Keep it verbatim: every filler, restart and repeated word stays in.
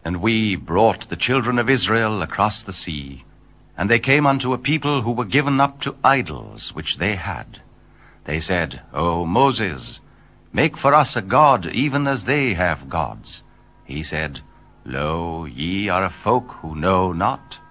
And we brought the children of Israel across the sea, and they came unto a people who were given up to idols which they had. They said, O Moses, make for us a god, even as they have gods. He said, Lo, ye are a folk who know not.